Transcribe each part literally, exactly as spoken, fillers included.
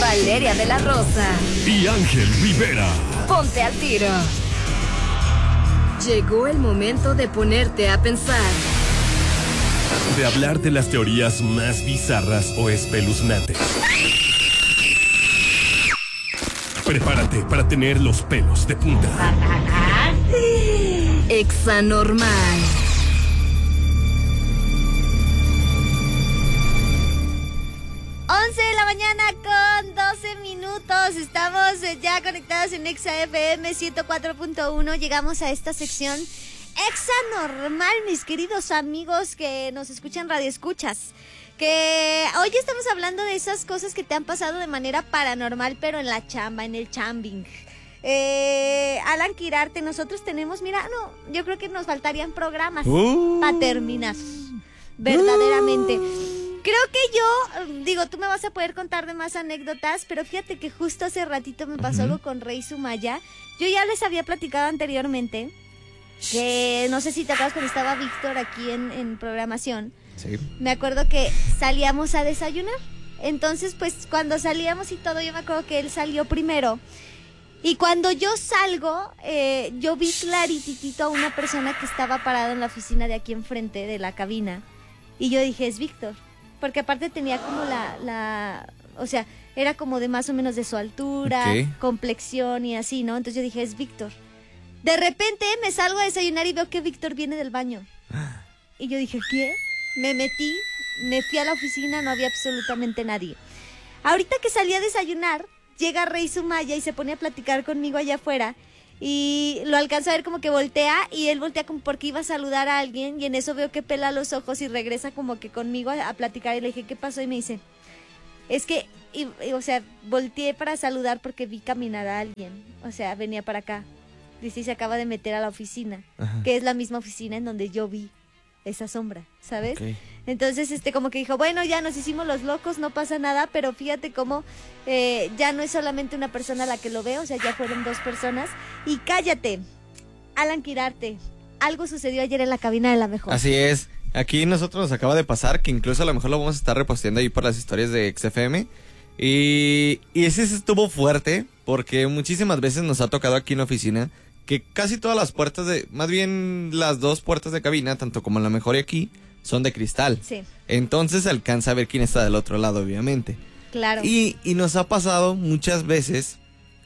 Valeria de la Rosa y Ángel Rivera. Ponte al tiro. Llegó el momento de ponerte a pensar. De hablar de las teorías más bizarras o espeluznantes. Prepárate para tener los pelos de punta. Exanormal. once de la mañana con doce minutos. Estamos ya conectados en Exa F M ciento cuatro punto uno. Llegamos a esta sección Exanormal, mis queridos amigos que nos escuchan Radio Escuchas. Que hoy estamos hablando de esas cosas que te han pasado de manera paranormal, pero en la chamba, en el chambing. Eh, Alan Quirarte, nosotros tenemos, mira, no, yo creo que nos faltarían programas uh, para terminar. Verdaderamente. Uh. Creo que yo, digo, tú me vas a poder contar de más anécdotas, pero fíjate que justo hace ratito me pasó uh-huh. algo con Rey Sumaya. Yo ya les había platicado anteriormente que, no sé si te acuerdas cuando estaba Víctor aquí en, en programación. Sí. Me acuerdo que salíamos a desayunar. Entonces, pues, cuando salíamos y todo, yo me acuerdo que él salió primero. Y cuando yo salgo, eh, yo vi clarititito a una persona que estaba parada en la oficina de aquí enfrente de la cabina. Y yo dije, es Víctor. Porque aparte tenía como la, la, o sea, era como de más o menos de su altura, okay. complexión y así, ¿no? Entonces yo dije, es Víctor. De repente me salgo a desayunar y veo que Víctor viene del baño. Y yo dije, ¿qué? Me metí, me fui a la oficina, no había absolutamente nadie. Ahorita que salí a desayunar, llega Rey Sumaya y se pone a platicar conmigo allá afuera. Y lo alcanzo a ver como que voltea y él voltea como porque iba a saludar a alguien y en eso veo que pela los ojos y regresa como que conmigo a, a platicar y le dije, ¿qué pasó? Y me dice, es que, y, y, o sea, volteé para saludar porque vi caminar a alguien, o sea, venía para acá. Dice, y se acaba de meter a la oficina, ajá. que es la misma oficina en donde yo vi esa sombra, ¿sabes? Okay. Entonces, este, como que dijo, bueno, ya nos hicimos los locos, no pasa nada, pero fíjate cómo eh, ya no es solamente una persona la que lo ve, o sea, ya fueron dos personas. Y cállate, Alan Quirarte, algo sucedió ayer en la cabina de La Mejor. Así es, aquí nosotros nos acaba de pasar, que incluso a lo mejor lo vamos a estar reposteando ahí por las historias de X F M. Y, y ese estuvo fuerte, porque muchísimas veces nos ha tocado aquí en la oficina que casi todas las puertas de, más bien las dos puertas de cabina, tanto como La Mejor y aquí, son de cristal. Sí. Entonces se alcanza a ver quién está del otro lado, obviamente. Claro. Y, y nos ha pasado muchas veces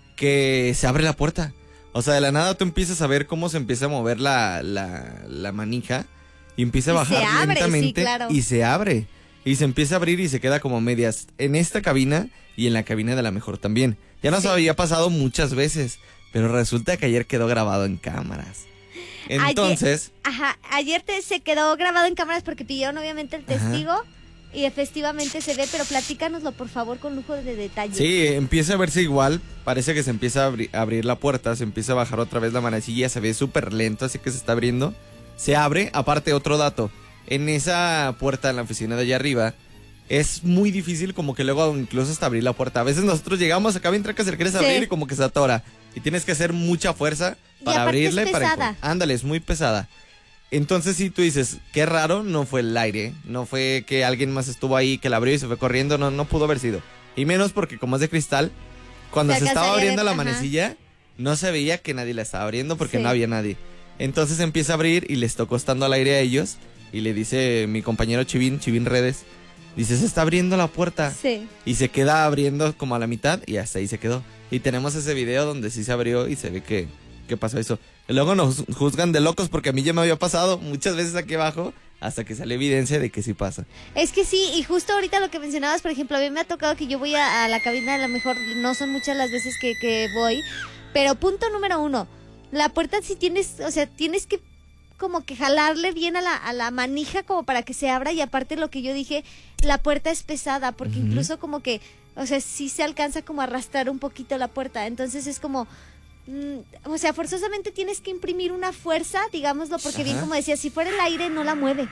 que se abre la puerta. O sea, de la nada tú empiezas a ver cómo se empieza a mover la, la, la manija y empieza a bajar se abre, lentamente sí, claro. y se abre. Y se empieza a abrir y se queda como medias en esta cabina y en la cabina de La Mejor también. Ya nos sí. había pasado muchas veces. Pero resulta que ayer quedó grabado en cámaras. Entonces... Ayer, ajá, ayer te, se quedó grabado en cámaras porque pidieron obviamente el testigo. Ajá. Y efectivamente se ve, pero platícanoslo por favor con lujo de detalle. Sí, empieza a verse igual. Parece que se empieza a, abri- a abrir la puerta. Se empieza a bajar otra vez la manecilla. Se ve súper lento, así que se está abriendo. Se abre. Aparte, otro dato. En esa puerta en la oficina de allá arriba... Es muy difícil como que luego incluso hasta abrir la puerta. A veces nosotros llegamos acá bien traca, se quieres abrir sí. y como que se atora. Y tienes que hacer mucha fuerza para abrirle. Es pesada. Para, ándale, es muy pesada. Entonces si tú dices, qué raro, no fue el aire. No fue que alguien más estuvo ahí, que la abrió y se fue corriendo. No, no pudo haber sido. Y menos porque como es de cristal, cuando se, se estaba abriendo de, la ajá. manecilla, no se veía que nadie la estaba abriendo porque sí. no había nadie. Entonces empieza a abrir y le está costando al aire a ellos. Y le dice mi compañero Chivín, Chivín Redes... Dice, se está abriendo la puerta. Sí. Y se queda abriendo como a la mitad y hasta ahí se quedó. Y tenemos ese video donde sí se abrió y se ve que, que pasó eso. Y luego nos juzgan de locos porque a mí ya me había pasado muchas veces aquí abajo hasta que sale evidencia de que sí pasa. Es que sí, y justo ahorita lo que mencionabas, por ejemplo, a mí me ha tocado que yo voy a, a la cabina, a lo mejor no son muchas las veces que, que voy, pero punto número uno, la puerta sí tienes, o sea, tienes que como que jalarle bien a la, a la manija como para que se abra y aparte lo que yo dije, la puerta es pesada porque uh-huh. incluso como que, o sea, sí se alcanza como a arrastrar un poquito la puerta, entonces es como, mm, o sea, forzosamente tienes que imprimir una fuerza, digámoslo, porque Ajá. bien como decía, si fuera el aire no la mueve.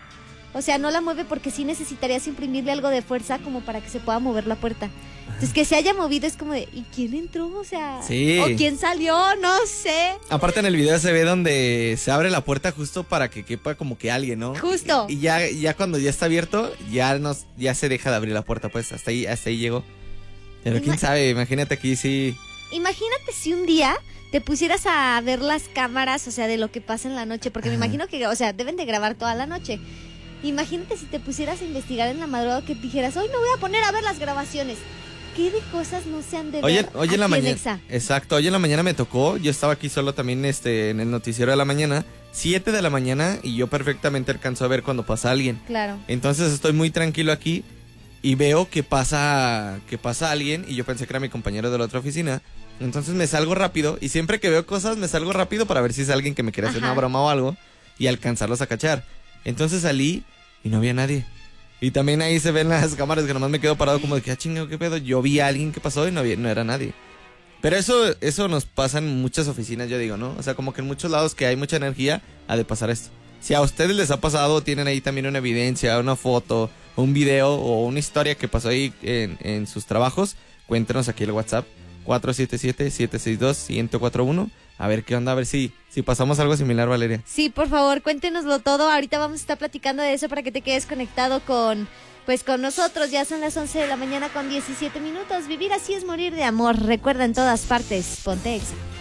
O sea, no la mueve porque sí necesitarías imprimirle algo de fuerza como para que se pueda mover la puerta. Entonces, que se haya movido es como de, ¿y quién entró? O sea, sí. ¿o quién salió? No sé. Aparte en el video se ve donde se abre la puerta justo para que quepa como que alguien, ¿no? Justo. Y, y ya, ya cuando ya está abierto, ya nos, ya se deja de abrir la puerta, pues hasta ahí, hasta ahí llegó. Pero quién Ima- sabe, imagínate aquí sí. Imagínate si un día te pusieras a ver las cámaras, o sea, de lo que pasa en la noche, porque me Ajá. imagino que, o sea, deben de grabar toda la noche. Imagínate si te pusieras a investigar en la madrugada, que dijeras, hoy me voy a poner a ver las grabaciones. ¿Qué de cosas no se han de Oye, ver oye en la aquí en mañana. Exa? Exacto, hoy en la mañana me tocó. Yo estaba aquí solo también este, en el noticiero de la mañana. siete de la mañana y yo perfectamente alcanzo a ver cuando pasa alguien. Claro. Entonces estoy muy tranquilo aquí y veo que pasa, que pasa alguien y yo pensé que era mi compañero de la otra oficina. Entonces me salgo rápido y siempre que veo cosas me salgo rápido para ver si es alguien que me quiere hacer Ajá. una broma o algo y alcanzarlos a cachar. Entonces salí y no había nadie. Y también ahí se ven las cámaras que nomás me quedo parado como de que, ah, chingado, qué pedo. Yo vi a alguien que pasó y no, había, no era nadie. Pero eso, eso nos pasa en muchas oficinas, yo digo, ¿no? O sea, como que en muchos lados que hay mucha energía, ha de pasar esto. Si a ustedes les ha pasado, tienen ahí también una evidencia, una foto, un video o una historia que pasó ahí en, en sus trabajos, cuéntenos aquí el WhatsApp cuatro siete siete, siete seis dos, uno cero cuatro uno. A ver qué onda, a ver si, si pasamos algo similar, Valeria. Sí, por favor, cuéntenoslo todo. Ahorita vamos a estar platicando de eso para que te quedes conectado con, pues, con nosotros. Ya son las once de la mañana con diecisiete minutos. Vivir así es morir de amor. Recuerda, en todas partes, ponte Exa.